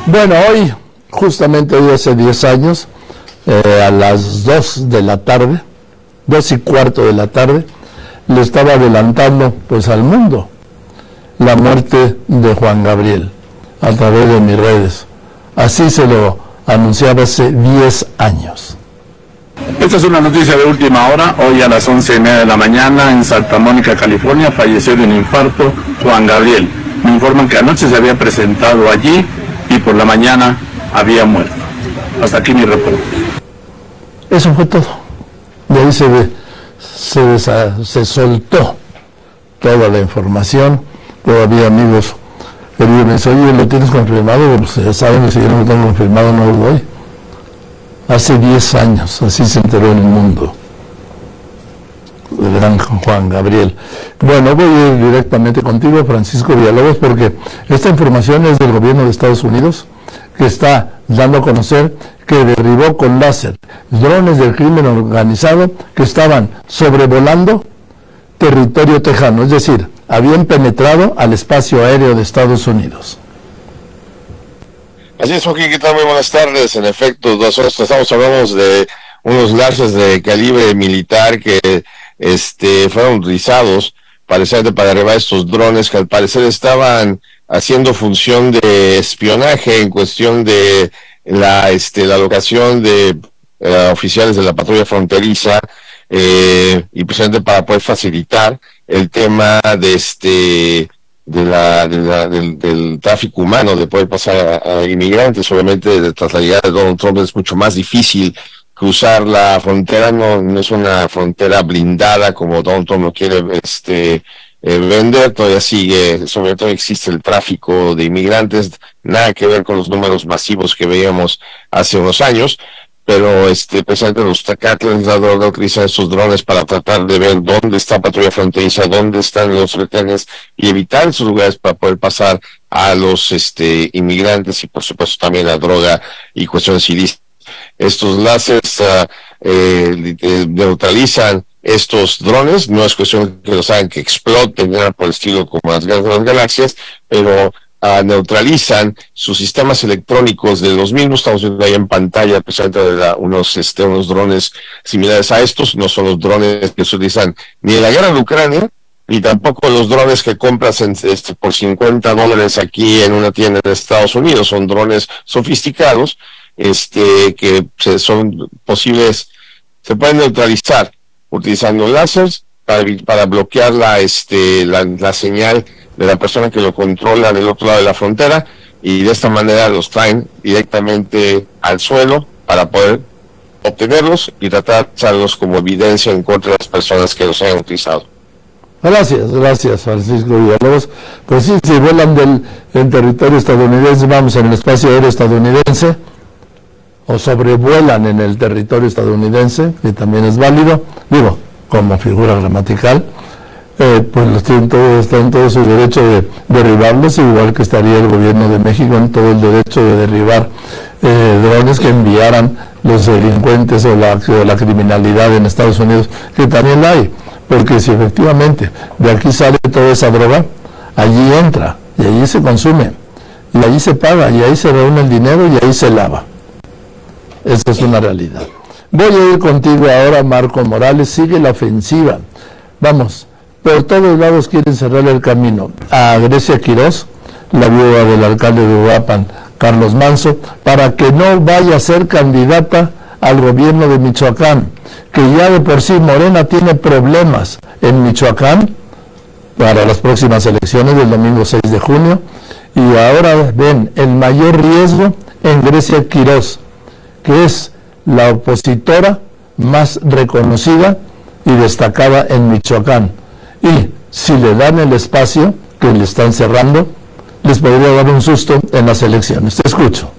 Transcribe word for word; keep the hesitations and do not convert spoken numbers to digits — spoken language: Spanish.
Bueno, hoy, justamente hoy hace diez años, eh, a las dos de la tarde, dos y cuarto de la tarde, le estaba adelantando pues al mundo la muerte de Juan Gabriel a través de mis redes. Así se lo anunciaba hace diez años. Esta es una noticia de última hora. Hoy a las once y media de la mañana en Santa Mónica, California, falleció de un infarto Juan Gabriel. Me informan que anoche se había presentado allí y por la mañana había muerto. Hasta aquí mi reporte. Eso fue todo. De ahí se, ve, se, desa, se soltó toda la información. Todavía amigos queridos me dicen, oye, ¿lo tienes confirmado? Bueno, ya saben que si yo no lo tengo confirmado no lo doy. Hace diez años, así se enteró el mundo, el gran Juan Gabriel. Bueno, voy a ir directamente contigo, Francisco Villalobos, porque esta información es del gobierno de Estados Unidos, que está dando a conocer que derribó con láser drones del crimen organizado que estaban sobrevolando territorio tejano, es decir, habían penetrado al espacio aéreo de Estados Unidos. Así es, Joaquín, ¿qué tal? Muy buenas tardes. En efecto, nosotros estamos hablando de unos láseres de calibre militar que este, fueron utilizados precisamente para derribar estos drones que al parecer estaban haciendo función de espionaje en cuestión de la, este, la locación de eh, oficiales de la patrulla fronteriza eh, y precisamente para poder facilitar el tema de este de la, de la del, del tráfico humano, de poder pasar a, a inmigrantes. Obviamente, de, tras la llegada de Donald Trump es mucho más difícil cruzar la frontera, no, no es una frontera blindada como Donald Trump lo quiere este eh, vender, todavía sigue, sobre todo existe el tráfico de inmigrantes, nada que ver con los números masivos que veíamos hace unos años, pero este precisamente los Tecatlas utilizan estos drones para tratar de ver dónde está patrulla fronteriza, dónde están los retenes y evitar esos lugares para poder pasar a los este inmigrantes y por supuesto también la droga y cuestiones ilícitas. Estos láseres uh, eh, neutralizan estos drones, no es cuestión que los hagan que exploten, nada por el estilo como las, las galaxias, pero Uh, neutralizan sus sistemas electrónicos de los mismos. Estamos viendo ahí en pantalla precisamente de la, unos este unos drones similares a estos. No son los drones que se utilizan ni en la guerra de Ucrania, ni tampoco los drones que compras en, este, por cincuenta dólares aquí en una tienda de Estados Unidos. Son drones sofisticados este que se, son posibles, se pueden neutralizar utilizando láseres para, para bloquear la, este, la, la señal de la persona que lo controla del otro lado de la frontera, y de esta manera los traen directamente al suelo para poder obtenerlos y tratar de usarlos como evidencia en contra de las personas que los hayan utilizado. Gracias, gracias Francisco Villalobos. Pues sí, si vuelan del en territorio estadounidense, vamos, en el espacio aéreo estadounidense, o sobrevuelan en el territorio estadounidense, que también es válido, digo, como figura gramatical, Eh, pues los tienen todo, está en todo su derecho de derribarlos, igual que estaría el gobierno de México en todo el derecho de derribar eh, drones que enviaran los delincuentes o la, o la criminalidad en Estados Unidos, que también la hay, porque si efectivamente de aquí sale toda esa droga, allí entra y allí se consume y allí se paga y ahí se reúne el dinero y ahí se lava. Esa es una realidad. Voy a ir contigo ahora, Marco Morales. Sigue la ofensiva, vamos, por todos lados quieren cerrar el camino a Grecia Quirós, la viuda del alcalde de Uruapan, Carlos Manso, para que no vaya a ser candidata al gobierno de Michoacán, que ya de por sí Morena tiene problemas en Michoacán para las próximas elecciones del domingo seis de junio, y ahora ven el mayor riesgo en Grecia Quirós, que es la opositora más reconocida y destacada en Michoacán. Y si le dan el espacio que le están cerrando, les podría dar un susto en las elecciones. Te escucho.